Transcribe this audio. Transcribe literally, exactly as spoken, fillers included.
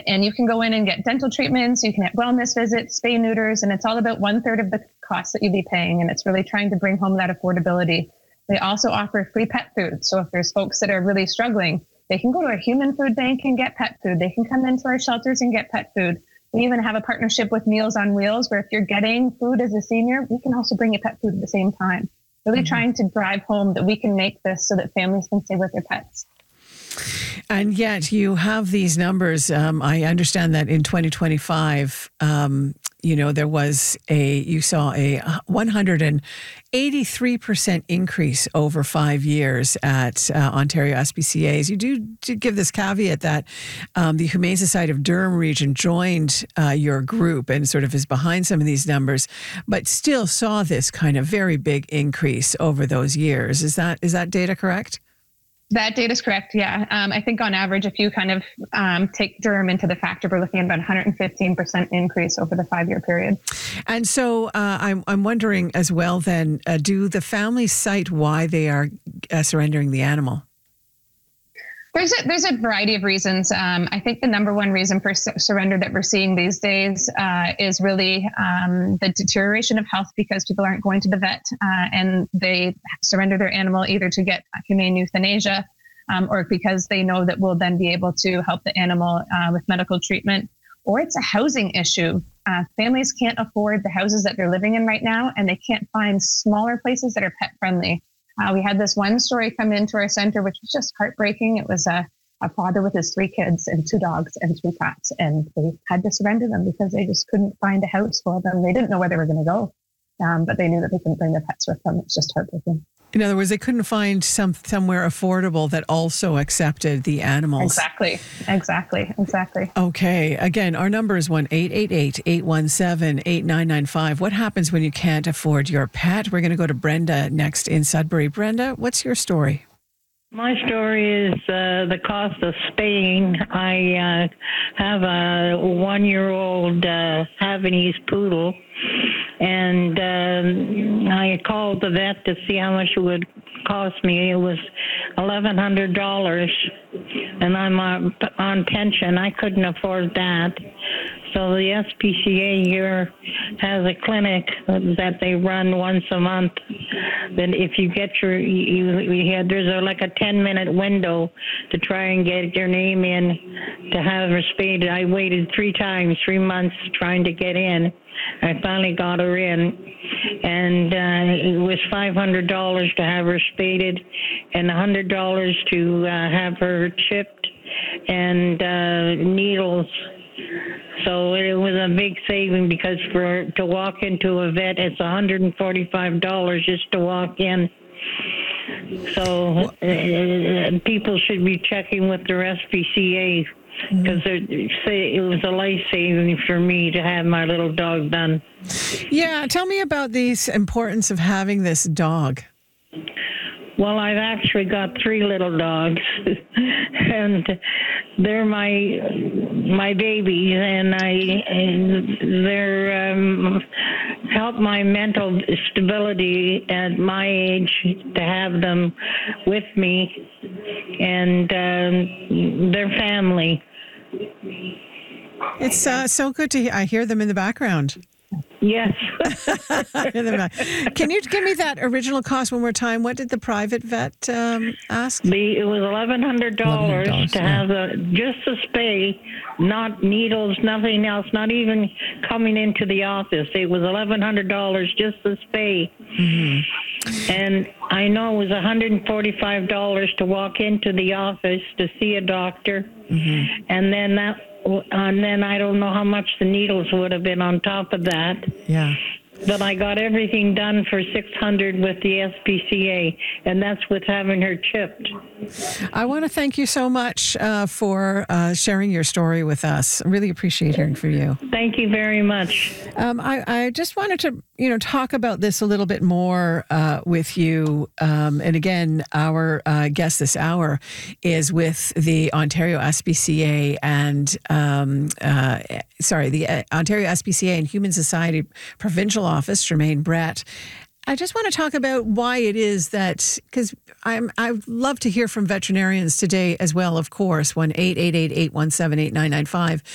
and you can go in and get dental treatments, you can have wellness visits, spay neuters, and it's all about one third of the cost that you'd be paying. And it's really trying to bring home that affordability. They also offer free pet food. So if there's folks that are really struggling, they can go to a human food bank and get pet food. They can come into our shelters and get pet food. We even have a partnership with Meals on Wheels, where if you're getting food as a senior, we can also bring you pet food at the same time. Really mm-hmm. trying to drive home that we can make this so that families can stay with their pets. And yet you have these numbers. Um, I understand that in twenty twenty-five, um, you know, there was a, you saw a one hundred eighty-three percent increase over five years at uh, Ontario S P C As. You do, do give this caveat that um, the Humane Society of Durham Region joined uh, your group and sort of is behind some of these numbers, but still saw this kind of very big increase over those years. Is that is that data correct? That data is correct, yeah. Um, I think on average, if you kind of um, take Durham into the factor, we're looking at about one hundred fifteen percent increase over the five-year period. And so uh, I'm, I'm wondering as well then, uh, do the families cite why they are uh, surrendering the animal? There's a, there's a variety of reasons. Um, I think the number one reason for su- surrender that we're seeing these days uh, is really um, the deterioration of health, because people aren't going to the vet uh, and they surrender their animal either to get humane euthanasia um, or because they know that we'll then be able to help the animal uh, with medical treatment, or it's a housing issue. Uh, families can't afford the houses that they're living in right now, and they can't find smaller places that are pet friendly. Uh, we had this one story come into our center, which was just heartbreaking. It was a, a father with his three kids and two dogs and three cats, and they had to surrender them because they just couldn't find a house for them. They didn't know where they were going to go, um, but they knew that they couldn't bring their pets with them. It's just heartbreaking. In other words, they couldn't find some somewhere affordable that also accepted the animals. Exactly, exactly, exactly. Okay. Again, our number is one eight eight eight, eight one seven, eight nine nine five. What happens when you can't afford your pet? We're going to go to Brenda next in Sudbury. Brenda, what's your story? My story is uh, the cost of spaying. I uh, have a one-year-old uh, Havanese poodle, and um, I called the vet to see how much it would cost me. It was eleven hundred dollars, and I'm on, on pension. I couldn't afford that. So the S P C A here has a clinic that they run once a month. Then if you get your, you, you had, there's a, like a ten minute window to try and get your name in to have her spaded. I waited three times, three months trying to get in. I finally got her in, and uh, it was five hundred dollars to have her spaded and one hundred dollars to uh, have her chipped and uh, needles. So it was a big saving, because for to walk into a vet, it's one hundred forty-five dollars just to walk in. So uh, people should be checking with their S P C A, because it was a life saving for me to have my little dog done. Yeah, tell me about the importance of having this dog. Well, I've actually got three little dogs, and they're my my babies, and I and they're um, help my mental stability at my age to have them with me, and um, their family. It's uh, so good to hear. I hear them in the background. Yes. Can you give me that original cost one more time? What did the private vet um, ask? The, it was eleven hundred dollars to yeah. have a, just a spay, not needles, nothing else, not even coming into the office. It was eleven hundred dollars just a spay. Mm-hmm. And I know it was one hundred forty-five dollars to walk into the office to see a doctor. Mm-hmm. And then that And then I don't know how much the needles would have been on top of that. Yeah. But I got everything done for six hundred dollars with the S P C A, and that's with having her chipped. I want to thank you so much uh, for uh, sharing your story with us. I really appreciate hearing from you. Thank you very much. Um, I, I just wanted to, you know, talk about this a little bit more uh, with you. Um, and again, our uh, guest this hour is with the Ontario S P C A and, um, uh, sorry, the uh, Ontario S P C A and Humane Society Provincial Office, Germaine Brett. I just want to talk about why it is that, because I'm I'd love to hear from veterinarians today as well, of course, one eight eight eight, eight one seven, eight nine nine five.